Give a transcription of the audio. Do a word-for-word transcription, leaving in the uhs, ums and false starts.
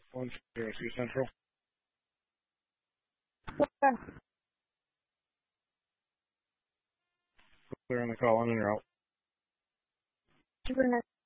one zero two Central. Where? Clear on the call in and you're out. Super nice.